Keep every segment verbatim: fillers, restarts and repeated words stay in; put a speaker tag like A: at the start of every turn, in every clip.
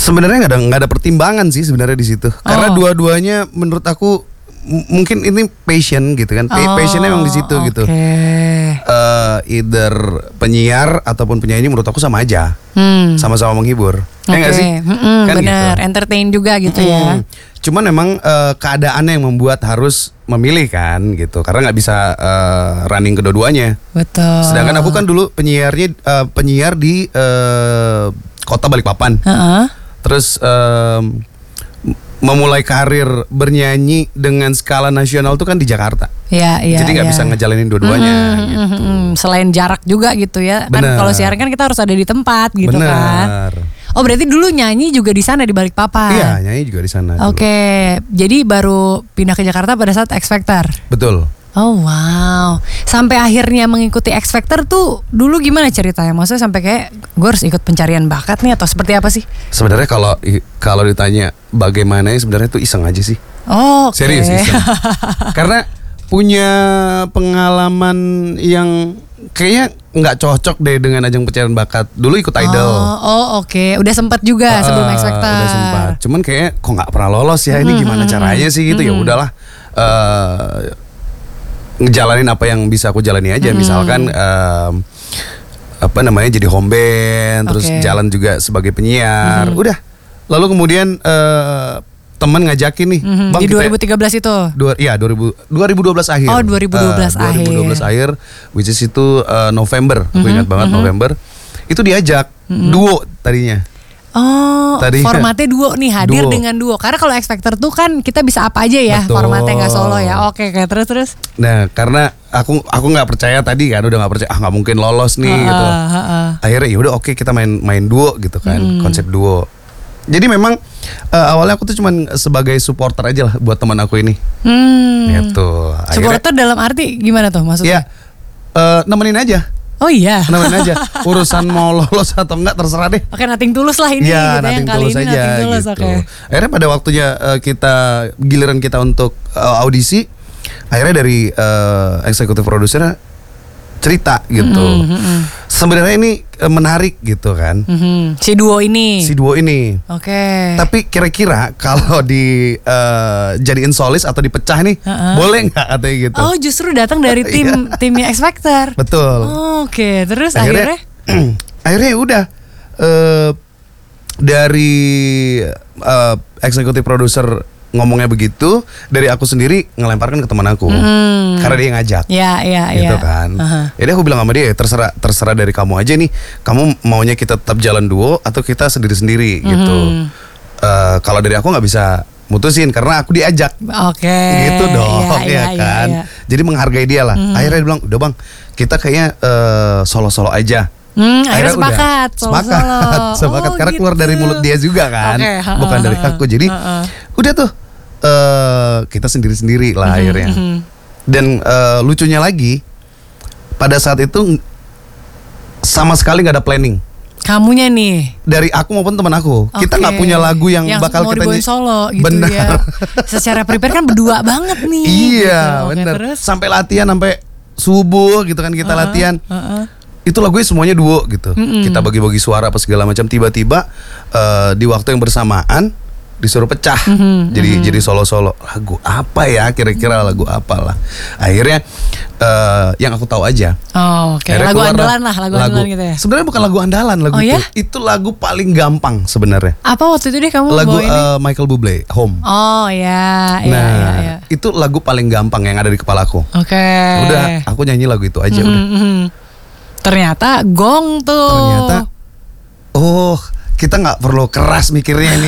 A: Sebenarnya nggak ada nggak ada pertimbangan sih sebenarnya di situ. Karena
B: Oh.
A: dua-duanya menurut aku m- mungkin ini passion gitu kan. Pa-
B: Oh,
A: Passionnya emang di situ gitu.
B: Oke.
A: Eh, either penyiar ataupun penyanyi menurut aku sama aja.
B: Hmm.
A: Sama-sama menghibur. Ya nggak
B: Oke.
A: sih?
B: Mm-mm,
A: Kan
B: bener,
A: gitu.
B: entertain juga gitu ya.
A: Hmm. Cuman memang eh, keadaannya yang membuat harus memilih kan gitu. Karena nggak bisa eh, running kedua-duanya.
B: Betul.
A: Sedangkan aku kan dulu penyiarnya eh, penyiar di eh, kota Balikpapan.
B: Heeh.
A: Terus em, memulai karir bernyanyi dengan skala nasional tuh kan di Jakarta.
B: Iya, iya.
A: Jadi nggak
B: iya.
A: bisa ngejalanin dua-duanya
B: Mm-mm,
A: gitu.
B: mm-mm. Selain jarak juga gitu ya. Kan
A: Bener.
B: kalau siaran kan kita harus ada di tempat gitu
A: Bener.
B: kan. Oh, berarti dulu nyanyi juga di sana di Balikpapan.
A: Iya, nyanyi juga di sana. dulu.
B: Oke, jadi baru pindah ke Jakarta pada saat X Factor.
A: Betul.
B: Oh wow, sampai akhirnya mengikuti X Factor tuh dulu gimana ceritanya? Maksudnya sampai kayak gue harus ikut pencarian bakat nih atau seperti apa sih?
A: Sebenarnya kalau kalau ditanya bagaimana ya sebenarnya itu iseng aja sih.
B: Oh, oke.
A: Serius iseng. Karena punya pengalaman yang kayaknya nggak cocok deh dengan ajang pencarian bakat. Dulu ikut Idol.
B: Oh, oh oke, udah sempat juga
A: Ah,
B: sebelum X Factor.
A: Udah sempat. Cuman kayak kok nggak pernah lolos ya. Ini gimana caranya sih gitu. Ya udahlah. eh, ngejalanin apa yang bisa aku jalani aja. Misalkan em, apa namanya jadi home band, terus
B: Oke.
A: jalan juga sebagai penyiar. Udah. Lalu kemudian eh, teman ngajakin nih,
B: Mhm,
A: Bang
B: di
A: kita
B: dua ribu tiga belas itu.
A: Dua, iya dua ribu, dua ribu dua belas akhir.
B: Oh, dua ribu dua belas
A: Eh, dua ribu dua belas akhir, which is itu eh, November. Aku ingat banget November. Itu diajak duo tadinya.
B: Oh,
A: Tadinya
B: formatnya duo nih, hadir
A: duo.
B: dengan duo. Karena kalau X Factor tuh kan kita bisa apa aja ya,
A: Betul.
B: formatnya nggak solo ya. Oke, kayak terus terus.
A: Nah, karena aku aku nggak percaya tadi kan, udah nggak percaya, ah nggak mungkin lolos nih gitu.
B: Ah, ah, ah.
A: Akhirnya ya udah oke kita main main duo gitu kan, konsep duo. Jadi memang eh, awalnya aku tuh cuman sebagai supporter aja lah buat teman aku ini.
B: Hmm.
A: Gitu. Akhirnya,
B: Supporter dalam arti gimana tuh
A: ya
B: maksudnya?
A: eh, nemenin aja.
B: Oh iya.
A: Nemenin aja. Urusan mau lolos atau enggak terserah deh.
B: Oke, nothing tulus lah ini
A: Ya,
B: gitu
A: nanti
B: yang kali
A: tulus
B: ini
A: aja
B: nothing tulus.
A: gitu.
B: Oke.
A: Akhirnya pada waktunya eh, kita giliran kita untuk eh, audisi, akhirnya dari eh, eksekutif produsernya cerita gitu. Sebenarnya ini eh, menarik gitu kan,
B: Mhm. Si duo ini.
A: si duo ini.
B: Oke.
A: Tapi kira-kira kalau di eh, jadiin solis atau dipecah nih,
B: Heeh.
A: boleh nggak katanya gitu?
B: Oh, justru datang dari tim timnya X Factor.
A: Betul.
B: Oh, Oke, terus akhirnya,
A: akhirnya akhirnya ya udah eh, dari eh, eksekutif produser ngomongnya begitu, dari aku sendiri ngelemparkan ke teman aku
B: Hmm.
A: karena dia yang ngajak
B: ya ya
A: gitu
B: ya.
A: kan.
B: Aha.
A: Jadi aku bilang sama dia, terserah terserah dari kamu aja nih, kamu maunya kita tetap jalan duo atau kita sendiri sendiri gitu.
B: Hmm.
A: Eh, kalau dari aku nggak bisa mutusin karena aku diajak
B: Oke.
A: gitu dong
B: Iya,
A: ya
B: iya,
A: kan.
B: iya, iya.
A: Jadi menghargai dia lah. Akhirnya dia bilang, udah bang, kita kayaknya eh, solo-solo aja.
B: Hmm, akhirnya
A: udah.
B: sepakat, solo-solo.
A: Sepakat, sepakat.
B: Oh,
A: Karena keluar
B: gitu.
A: dari mulut dia juga kan,
B: Oke, ha,
A: bukan
B: ha,
A: dari
B: ha,
A: aku. Jadi
B: ha, ha.
A: udah tuh eh, kita sendiri-sendiri lah akhirnya.
B: mhm.
A: Dan eh, lucunya lagi, pada saat itu sama sekali nggak ada planning
B: Kamunya nih.
A: dari aku maupun teman aku. Kita nggak
B: Oke.
A: punya lagu yang, bakal
B: mau
A: kita
B: dibawain
A: ny-
B: solo gitu
A: Benar.
B: ya. Secara prepare kan berdua banget nih.
A: Iya,
B: gitu. Oke,
A: benar.
B: terus?
A: Sampai latihan sampai subuh gitu kan kita latihan.
B: Heeh.
A: Itu lagunya semuanya duo gitu. Kita bagi-bagi suara apa segala macam. Tiba-tiba eh, di waktu yang bersamaan disuruh pecah. Jadi jadi solo-solo. Lagu apa ya? Kira-kira lagu apalah. Akhirnya eh, yang aku tahu aja.
B: Oh, oke.
A: Akhirnya
B: Lagu
A: keluar
B: andalan lah, lagu, andalan gitu ya.
A: Sebenarnya bukan lagu andalan lagu
B: Oh,
A: itu.
B: ya?
A: Itu lagu paling gampang sebenarnya.
B: Apa waktu itu deh kamu
A: Lagu
B: bawa ini?
A: eh, Michael Bublé, Home.
B: Oh ya, ya,
A: nah,
B: ya, ya.
A: itu lagu paling gampang yang ada di kepalaku.
B: Oke.
A: Udah, aku nyanyi lagu itu aja
B: Mhm,
A: udah.
B: mhm. Ternyata gong tuh.
A: Ternyata oh, kita nggak perlu keras mikirnya nih.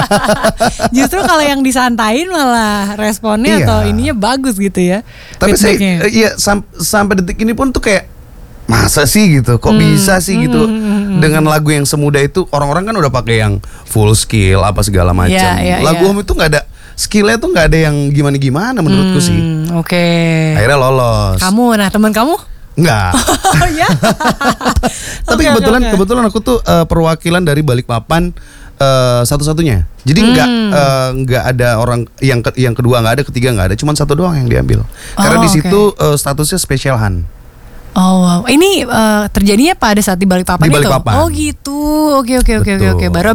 B: Justru kalau yang disantain malah responnya
A: Iya.
B: atau ininya bagus gitu ya.
A: Tapi saya
B: feedbacknya.
A: eh, iya sam- sampai detik ini pun tuh kayak masa sih gitu, kok
B: Hmm,
A: bisa sih gitu dengan lagu yang semudah itu. Orang-orang kan udah pakai yang full skill apa segala macam.
B: Iya, iya,
A: Lagu
B: iya.
A: Home itu nggak ada skillnya tuh nggak ada yang gimana-gimana menurutku sih.
B: Hmm, Oke.
A: Akhirnya lolos.
B: Kamu, nah teman kamu?
A: Enggak.
B: Oh ya.
A: Tapi
B: Oke, oke,
A: kebetulan
B: oke.
A: kebetulan aku tuh eh, perwakilan dari Balikpapan eh, satu-satunya. Jadi
B: Hmm.
A: nggak eh, nggak ada orang yang ke- yang kedua nggak ada, ketiga nggak ada, cuma satu doang yang diambil. Karena
B: Oh,
A: di
B: oke.
A: situ eh, statusnya special hand.
B: Oh wow. Ini eh, terjadinya pada saat di Balikpapan
A: Di
B: itu?
A: Balikpapan.
B: Oh gitu. Oke oke oke oke
A: Betul.
B: oke. Baru